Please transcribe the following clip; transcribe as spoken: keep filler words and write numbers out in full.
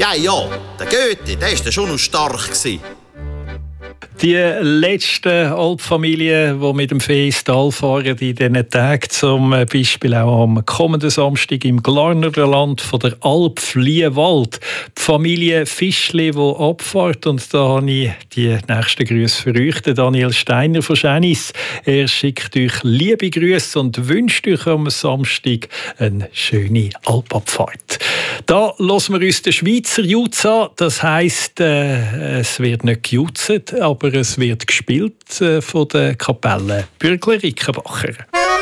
Ja, ja, der Goethe, der war schon noch stark. Die letzten Alpfamilien, die mit dem Festal fahren in diesen Tagen, zum Beispiel auch am kommenden Samstag im Glarnerer Land von der Alp Fliewald. Die Familie Fischli, die abfährt. Und da habe ich die nächsten Grüße für euch, den Daniel Steiner von Schenis. Er schickt euch liebe Grüße und wünscht euch am Samstag eine schöne Alpabfahrt. Da hören wir uns den Schweizer Jutz an. Das heisst, äh, es wird nicht gejutzt, aber es wird gespielt äh, von der Kapelle Bürgler Rickenbacher.